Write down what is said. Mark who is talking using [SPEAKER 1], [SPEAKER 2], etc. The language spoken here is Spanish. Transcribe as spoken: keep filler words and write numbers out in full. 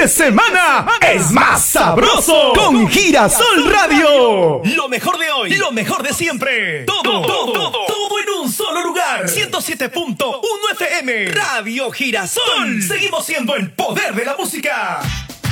[SPEAKER 1] de semana es más sabroso con Girasol Radio.
[SPEAKER 2] Lo mejor de hoy, lo mejor de siempre. Todo, todo, todo, todo en un solo lugar. ciento siete punto uno F M. Radio Girasol. Seguimos siendo el poder de la música.